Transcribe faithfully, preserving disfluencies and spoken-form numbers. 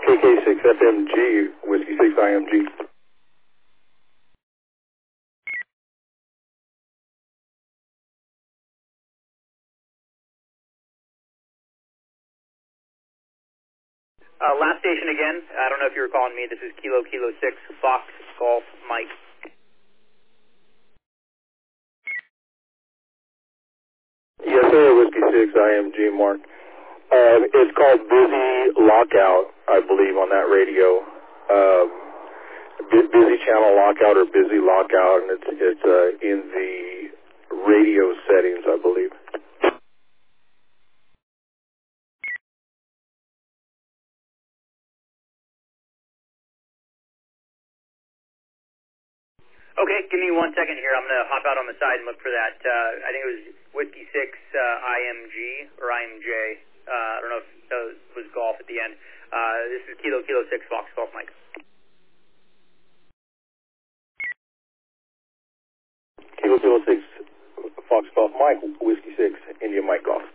K K six F M G, Whiskey six I M G. Uh, last station again. I don't know if you were calling me. This is Kilo Kilo six, Fox Golf Mike. Yes, sir, Whiskey six I M G, Mark. Uh, it's called Busy Lockout, I believe, on that radio. Um, bu- busy Channel Lockout or Busy Lockout, and it's, it's uh, in the radio settings, I believe. Okay, give me one second here. I'm going to hop out on the side and look for that. Uh, I think it was Whiskey six uh, I M G or I M J. Uh, I don't know if it was golf at the end. Uh, this is Kilo Kilo six, Fox Golf Mike. Kilo Kilo six, Fox Golf Mike, Whiskey six, India Mike Golf.